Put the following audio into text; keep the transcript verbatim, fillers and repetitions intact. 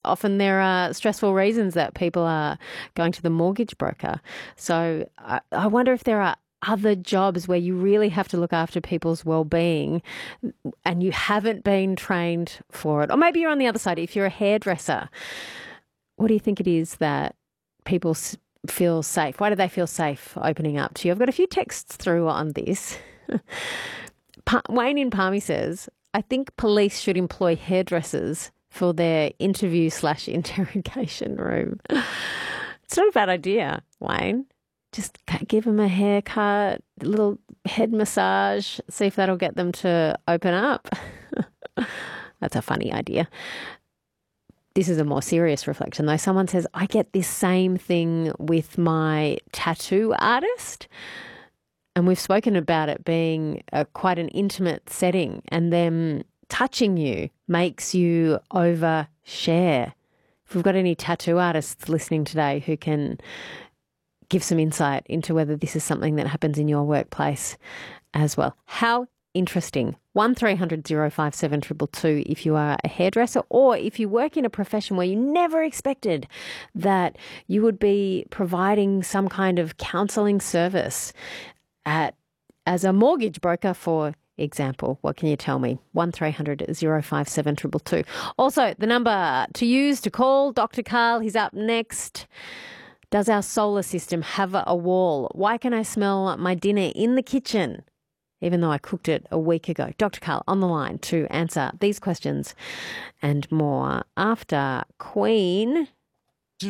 often there are stressful reasons that people are going to the mortgage broker. So I, I wonder if there are other jobs where you really have to look after people's well-being and you haven't been trained for it. Or maybe you're on the other side. If you're a hairdresser, what do you think it is that people feel safe? Why do they feel safe opening up to you? I've got a few texts through on this. pa- Wayne in Palmy says, I think police should employ hairdressers for their interview slash interrogation room. It's not a bad idea, Wayne. Just give them a haircut, a little head massage, see if that'll get them to open up. That's a funny idea. This is a more serious reflection, though. Someone says, I get this same thing with my tattoo artist. And we've spoken about it being a, quite an intimate setting, and them touching you makes you overshare. If we've got any tattoo artists listening today who can give some insight into whether this is something that happens in your workplace as well. How interesting. one three hundred oh five seven two two two if you are a hairdresser, or if you work in a profession where you never expected that you would be providing some kind of counselling service at as a mortgage broker, for example. What can you tell me? one three hundred oh five seven two two two. Also, the number to use to call Doctor Karl, he's up next. Does our solar system have a wall? Why can I smell my dinner in the kitchen, even though I cooked it a week ago? Doctor Karl on the line to answer these questions and more after Queen.